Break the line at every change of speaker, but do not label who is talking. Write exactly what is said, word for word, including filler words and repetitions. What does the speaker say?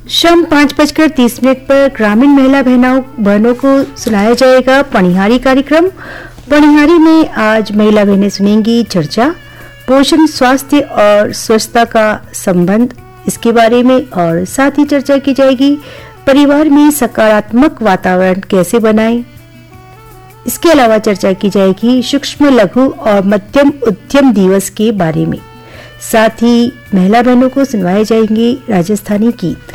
शाम पाँच बजकर तीस मिनट पर ग्रामीण महिला बहनों बहनों को सुनाया जाएगा पणिहारी कार्यक्रम। पणिहारी में आज महिला बहनें सुनेंगी चर्चा पोषण, स्वास्थ्य और स्वच्छता का संबंध, इसके बारे में, और साथ ही चर्चा की जाएगी परिवार में सकारात्मक वातावरण कैसे बनाएं। इसके अलावा चर्चा की जाएगी सूक्ष्म, लघु और मध्यम उद्यम दिवस के बारे में। साथ ही महिला बहनों को सुनवाए जाएंगे राजस्थानी गीत।